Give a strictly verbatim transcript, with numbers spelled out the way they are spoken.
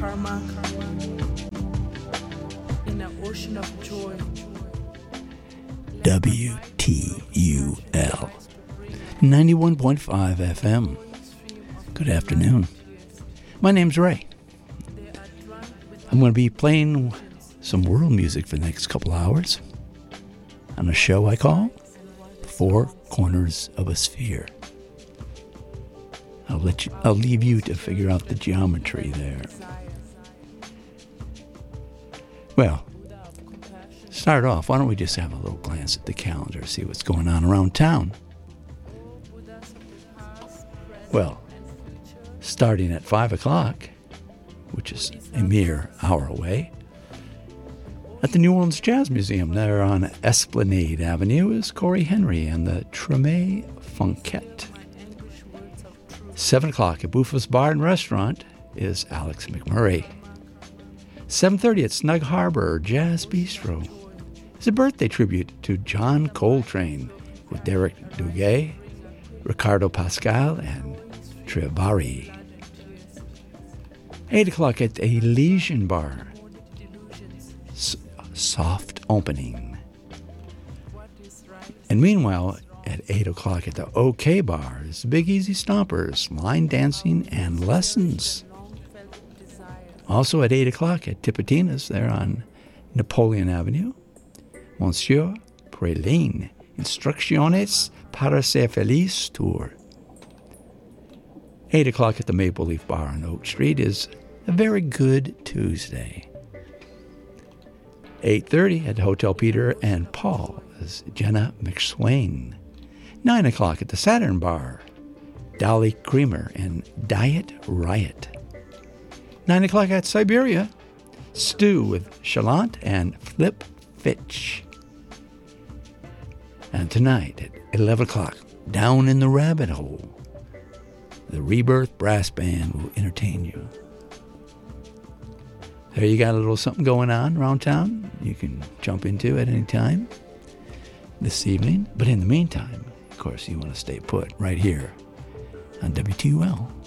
karma in an ocean of joy. W T U L ninety-one point five F M. Good afternoon. My name's Ray. I'm going to be playing some world music for the next couple hours on a show I call Four Corners of a Sphere. I'll let you, I'll leave you to figure out the geometry there. Well, start off, why don't we just have a little glance at the calendar, see what's going on around town. Well, starting at five o'clock, which is a mere hour away, at the New Orleans Jazz Museum there on Esplanade Avenue is Corey Henry and the Treme Funkette. seven o'clock at Buffa's Bar and Restaurant is Alex McMurray. seven thirty at Snug Harbor Jazz Bistro is a birthday tribute to John Coltrane with Derek Duguay, Ricardo Pascal, and Trevari. eight o'clock at the Elysian Bar. S- soft opening. And meanwhile, at eight o'clock at the OK Bar is Big Easy Stompers, line dancing and lessons. Also at eight o'clock at Tipitina's there on Napoleon Avenue, Monsieur Praline, Instrucciones para Ser Feliz Tour. eight o'clock at the Maple Leaf Bar on Oak Street is A Very Good Tuesday. eight thirty at Hotel Peter and Paul is Jenna McSwain. nine o'clock at the Saturn Bar, Dolly Creamer and Diet Riot. nine o'clock at Siberia, Stew with Chalant and Flip Fitch. And tonight at eleven o'clock, Down in the Rabbit Hole, the Rebirth Brass Band will entertain you. There you got a little something going on around town you can jump into at any time this evening. But in the meantime, of course, you want to stay put right here on W T U L.